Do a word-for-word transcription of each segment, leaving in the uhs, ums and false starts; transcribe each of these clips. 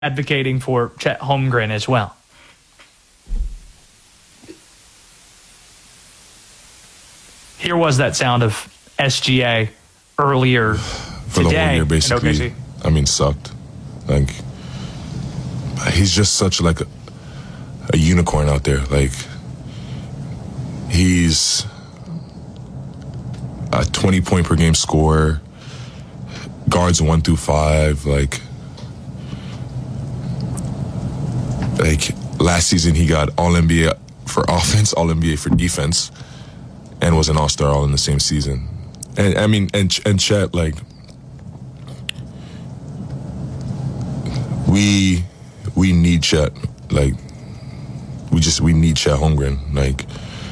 advocating for Chet Holmgren as well. Here was that sound of S G A earlier For today. the whole year, basically, O K C. I mean, sucked. Like, he's just such like a, a unicorn out there. Like, he's a twenty point per game scorer, guards one through five. Like, like last season he got All N B A for offense, All N B A for defense, and was an All-Star all in the same season. And I mean, and and Chet, like, we we need Chet. Like, we just we need Chet Holmgren. Like,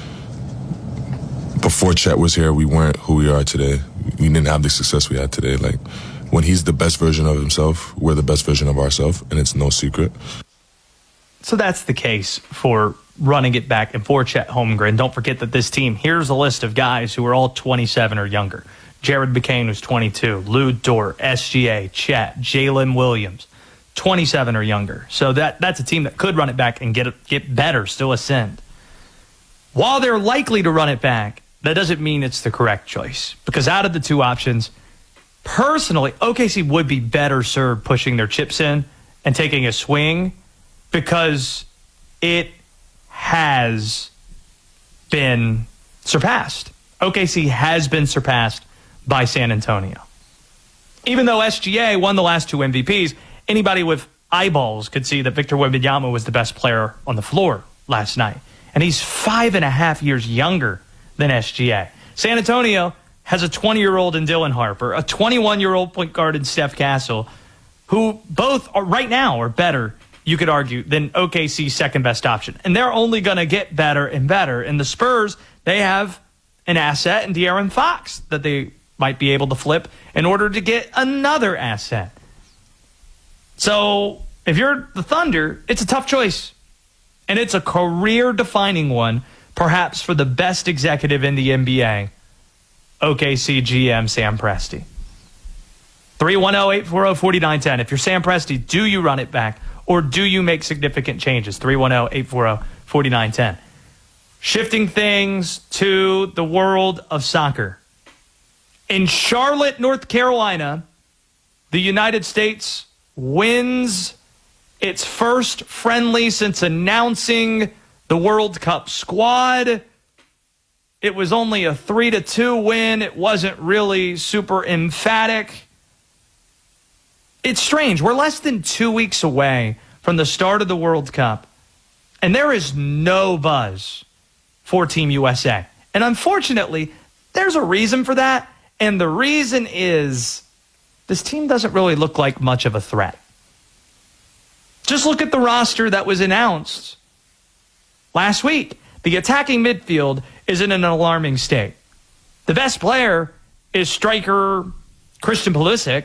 before Chet was here, we weren't who we are today. We didn't have the success we had today. Like, when he's the best version of himself, we're the best version of ourselves, and it's no secret. So that's the case for running it back and for Chet Holmgren. Don't forget that this team, here's a list of guys who are all twenty-seven or younger. Jared McCain was twenty-two, Lou Dort, S G A, Chet, Jalen Williams, twenty-seven or younger. So that that's a team that could run it back and get get better, still ascend. While they're likely to run it back, that doesn't mean it's the correct choice. Because out of the two options, personally, O K C would be better served pushing their chips in and taking a swing, because it has been surpassed. O K C has been surpassed by San Antonio. Even though S G A won the last two M V Ps, anybody with eyeballs could see that Victor Wembanyama was the best player on the floor last night. And he's five and a half years younger than S G A. San Antonio has a twenty-year-old in Dylan Harper, a twenty-one-year-old point guard in Steph Castle, who both are right now are better, you could argue, than O K C's second best option. And they're only going to get better and better. And the Spurs, they have an asset in De'Aaron Fox that they might be able to flip in order to get another asset. So if you're the Thunder, it's a tough choice. And it's a career-defining one, perhaps for the best executive in the N B A, O K C G M Sam Presti. three one zero, eight four zero, four nine one zero. If you're Sam Presti, do you run it back or do you make significant changes? three one zero, eight four zero, four nine one zero. Shifting things to the world of soccer. In Charlotte, North Carolina, the United States wins its first friendly since announcing the World Cup squad. It was only a three to two win. It wasn't really super emphatic. It's strange. We're less than two weeks away from the start of the World Cup, and there is no buzz for Team U S A. And unfortunately, there's a reason for that, and the reason is this team doesn't really look like much of a threat. Just look at the roster that was announced last week. The attacking midfield is in an alarming state. The best player is striker Christian Pulisic,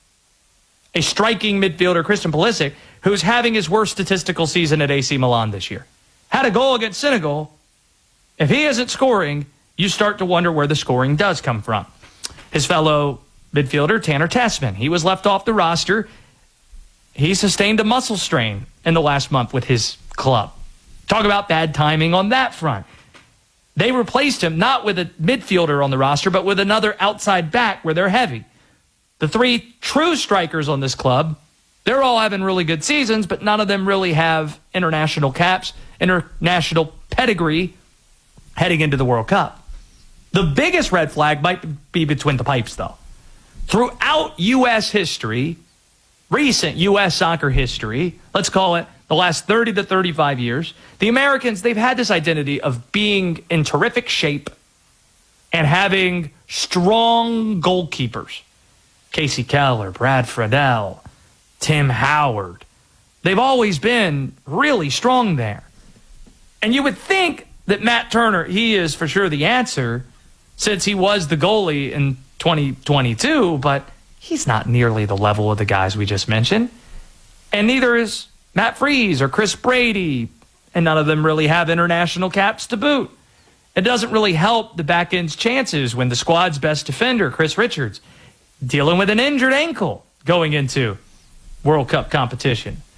a striking midfielder, Christian Pulisic, who's having his worst statistical season at A C Milan this year. Had a goal against Senegal. If he isn't scoring, you start to wonder where the scoring does come from. His fellow midfielder, Tanner Tessman, he was left off the roster. He sustained a muscle strain in the last month with his club. Talk about bad timing on that front. They replaced him not with a midfielder on the roster, but with another outside back where they're heavy. The three true strikers on this club, they're all having really good seasons, but none of them really have international caps, international pedigree heading into the World Cup. The biggest red flag might be between the pipes, though. Throughout U S history, recent U S soccer history, let's call it the last thirty to thirty-five years, the Americans, they've had this identity of being in terrific shape and having strong goalkeepers. Casey Keller, Brad Friedel, Tim Howard. They've always been really strong there. And you would think that Matt Turner, he is for sure the answer since he was the goalie in twenty twenty-two, but he's not nearly the level of the guys we just mentioned. And neither is Matt Freese or Chris Brady, and none of them really have international caps to boot. It doesn't really help the back end's chances when the squad's best defender, Chris Richards, dealing with an injured ankle going into World Cup competition.